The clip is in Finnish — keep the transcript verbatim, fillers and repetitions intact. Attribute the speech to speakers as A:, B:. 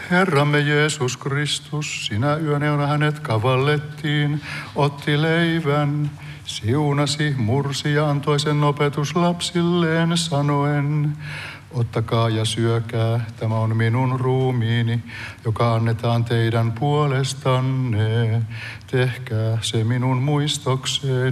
A: Herramme Jeesus Kristus, sinä yön, jona hänet kavallettiin, otti leivän, siunasi, mursi ja antoi sen opetuslapsilleen sanoen, ottakaa ja syökää, tämä on minun ruumiini, joka annetaan teidän puolestanne. Tehkää se minun muistokseen.